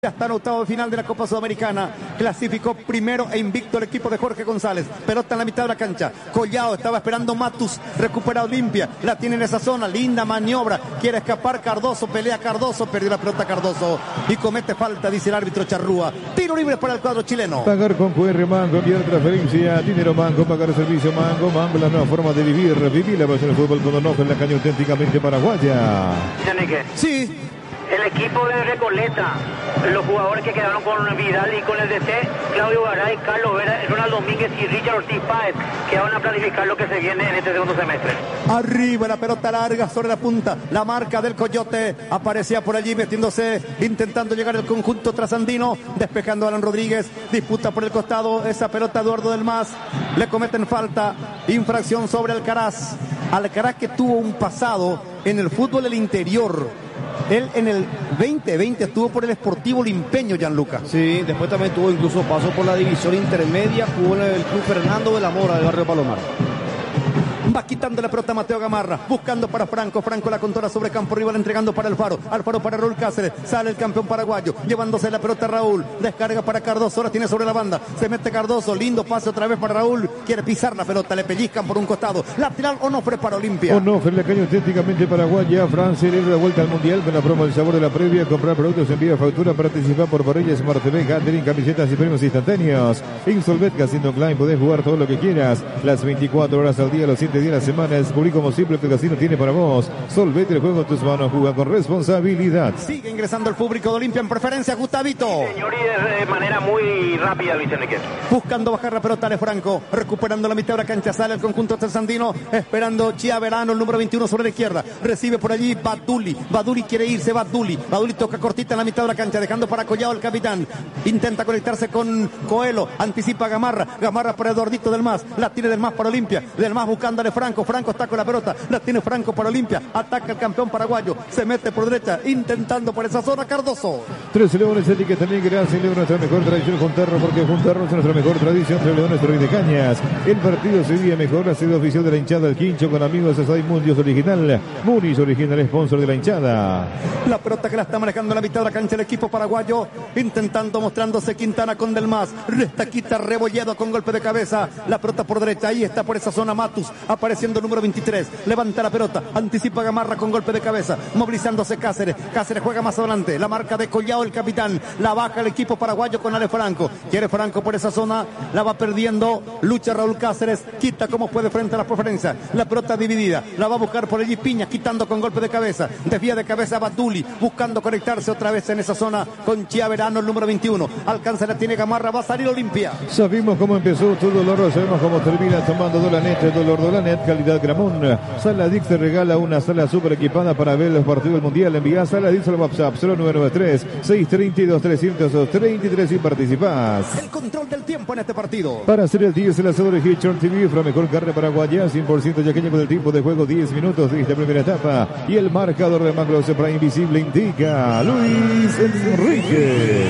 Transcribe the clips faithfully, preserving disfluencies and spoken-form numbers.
Ya está en octavo de final de la Copa Sudamericana. Clasificó primero e invicto el equipo de Jorge González. Pelota en la mitad de la cancha. Collao estaba esperando Matus. Recupera Olimpia. La tiene en esa zona. Linda maniobra. Quiere escapar Cardoso. Pelea Cardoso. Perdió la pelota Cardoso. Y comete falta, dice el árbitro Charrúa. Tiro libre para el cuadro chileno. Pagar con Q R Mango. Enviar transferencia. Dinero Mango. Pagar servicio Mango. Mango, la nueva forma de vivir. Vivir la pasión del fútbol con enojo en la caña auténticamente paraguaya. Sí. El equipo de Recoleta, los jugadores que quedaron con Vidal y con el D T, Claudio Garay, Carlos Vera, Ronald Domínguez y Richard Ortiz Páez, que van a planificar lo que se viene en este segundo semestre. Arriba la pelota larga sobre la punta, la marca del Coyote aparecía por allí metiéndose, intentando llegar al conjunto trasandino, despejando a Alan Rodríguez, disputa por el costado, esa pelota Eduardo del Mas, le cometen falta, infracción sobre Alcaraz, Alcaraz que tuvo un pasado en el fútbol del interior. Él en el veinte veinte estuvo por el Sportivo Limpeño, Gianluca. Sí, después también tuvo incluso paso por la división intermedia, jugó en el Club Fernando de la Mora del barrio Palomar. Va quitando la pelota Mateo Gamarra, buscando para Franco, Franco la controla sobre campo rival, entregando para Alfaro, Alfaro para Raúl Cáceres, sale el campeón paraguayo, llevándose la pelota Raúl, descarga para Cardoso, ahora tiene sobre la banda, se mete Cardoso, lindo pase otra vez para Raúl, quiere pisar la pelota, le pellizcan por un costado, lateral Onofre para Olimpia. Onofre, la caña auténticamente paraguaya, Francia celebra la vuelta al mundial con la promo del sabor de la previa, comprar productos, envía factura, participar por Parrilla, Smart T V, catering, camisetas y premios instantáneos. Insolvet Casino Online, podés jugar todo lo que quieras, las veinticuatro horas al día, los siete días a la semana. Descubrí como simple que el casino tiene para vos. Solvete el juego en tus manos, juega con responsabilidad. Sigue ingresando el público de Olimpia en preferencia, Gustavito. Sí, señor, y de manera muy rápida, Luis Enrique. Buscando bajar la pelota de Franco, recuperando la mitad de la cancha, sale el conjunto trasandino, esperando Chiaverano, el número veintiuno sobre la izquierda, recibe por allí Baduli, Baduli quiere irse, Baduli, Baduli toca cortita en la mitad de la cancha, dejando para Collao el capitán, intenta conectarse con Coelho, anticipa Gamarra, Gamarra para Eduardito del Mas, la tiene del Mas para Olimpia, del Mas buscándole Franco, Franco está con la pelota, la tiene Franco para Olimpia, ataca el campeón paraguayo, se mete por derecha, intentando por esa zona Cardoso. Tres Leones, etiqueta negra, celebra nuestra mejor tradición Juntarro, porque Juntarro es nuestra mejor tradición, Tres Leones, Rey de Cañas. El partido se vive mejor, ha sido oficial de la hinchada del Quincho con amigos de Soy Mundios original, Munis original, sponsor de la hinchada. La pelota que la está manejando en la mitad de la cancha el equipo paraguayo, intentando mostrándose Quintana con Del Mas, Restaquita Rebolledo con golpe de cabeza, la pelota por derecha, ahí está por esa zona Matus, apareciendo el número veintitrés, levanta la pelota, anticipa Gamarra con golpe de cabeza, movilizándose Cáceres, Cáceres juega más adelante, la marca de Collao el capitán, la baja el equipo paraguayo con Ale Franco, quiere Franco por esa zona, la va perdiendo, lucha Raúl Cáceres, quita como puede frente a la preferencia, la pelota dividida, la va a buscar por allí Piña, quitando con golpe de cabeza, desvía de cabeza Batuli, buscando conectarse otra vez en esa zona con Chiaverano el número veintiuno, alcanza la tiene Gamarra, va a salir Olimpia. Sabemos cómo empezó tu dolor, sabemos cómo termina tomando Dolanet, dolor Dolanet, calidad Gramón. Saladix te regala una sala super equipada para ver los partidos del mundial. Envía Saladix al WhatsApp cero nueve nueve tres, seis tres dos, tres cero tres tres y participás. El control del tiempo en este partido. Para hacer el diez, el asador de Hitchon T V, la mejor carne paraguaya, cien por ciento yaqueña con el tiempo de juego, diez minutos de esta primera etapa. Y el marcador de Macro Sepra Invisible indica Luis Enrique.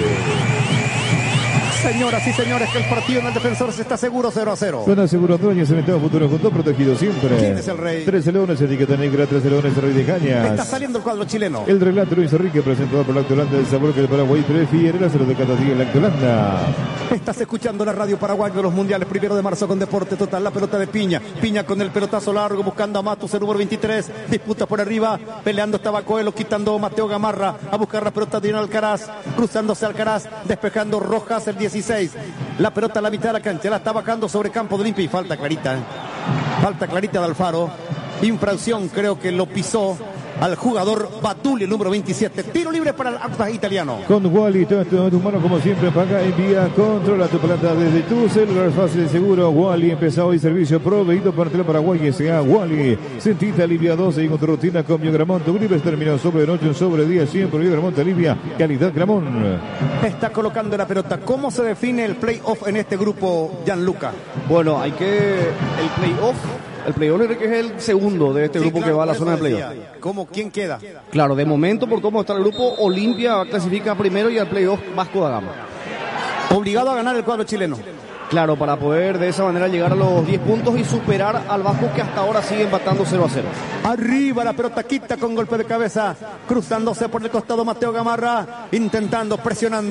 Señoras y señores, que el partido en el Defensor se está seguro cero a cero. Suena seguro dueño, cementado futuro junto, protegido siempre. ¿Quién es el rey? Tres Leones, etiqueta negra, Tres Leones, Rey de Cañas. Está saliendo el cuadro chileno. El relato Luis Enrique, presentado por Lactolanda, del sabor que el Paraguay prefiere, la cero de cada día en Lactolanda. Estás escuchando la radio paraguaya de los mundiales, primero de marzo con Deporte Total, la pelota de Piña, Piña con el pelotazo largo, buscando a Matus, el número veintitrés, disputa por arriba, peleando estaba Coelho, quitando Mateo Gamarra, a buscar la pelota de Alcaraz, cruzándose Alcaraz, despejando Rojas, el dieciséis, la pelota a la mitad de la cancha, la está bajando sobre campo de Olimpia y falta clarita, ¿eh? falta clarita de Alfaro, infracción, creo que lo pisó al jugador Batuli, el número veintisiete. Tiro libre para el Atlas italiano. Con Wally, todo esto en tus manos como siempre, paga, envía, controla tu plata desde tu celular fácil y seguro. Wally, empezó hoy servicio proveído por Tele Paraguay S A. Wally, sentite aliviado, seguimos tu rutina con Biogramón. Tu gripe terminó sobre noche, un sobre día, siempre Biogramón te alivia, calidad Gramón. Está colocando la pelota. ¿Cómo se define el playoff en este grupo, Gianluca? Bueno, hay que... el playoff... El playoff es el segundo de este sí, grupo claro, que va a la zona de playoff. ¿Cómo? ¿Quién queda? Claro, de momento, por cómo está el grupo, Olimpia clasifica primero y al playoff Vasco da Gama. Obligado a ganar el cuadro chileno. Claro, para poder de esa manera llegar a los diez puntos y superar al Vasco, que hasta ahora sigue empatando cero a cero. Arriba la pelota quita con golpe de cabeza, cruzándose por el costado Mateo Gamarra, intentando, presionando.